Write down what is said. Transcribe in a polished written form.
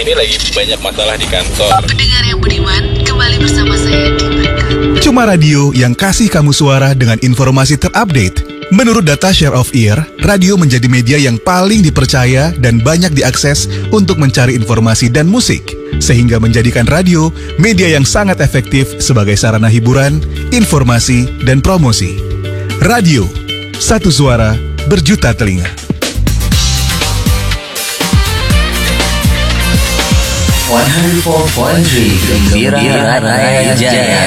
ini lagi banyak masalah di kantor. Pendengar yang budiman, kembali bersama saya Kim Berkat. Cuma radio yang kasih kamu suara dengan informasi terupdate. Menurut data Share of Ear, radio menjadi media yang paling dipercaya dan banyak diakses untuk mencari informasi dan musik, sehingga menjadikan radio media yang sangat efektif sebagai sarana hiburan, informasi, dan promosi. Radio, satu suara, berjuta telinga. 104.3 Gembira Raya Jaya.